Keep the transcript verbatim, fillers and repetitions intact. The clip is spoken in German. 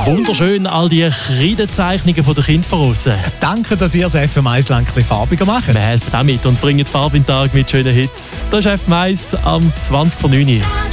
Wunderschön, all die Kreidezeichnungen der Kinder von aussen. Danke, dass ihr das F M eins ein bisschen farbiger macht. Wir helfen auch mit und bringen Farbe in den Tag mit schönen Hits. Das ist F M eins am zwanzig vor neun.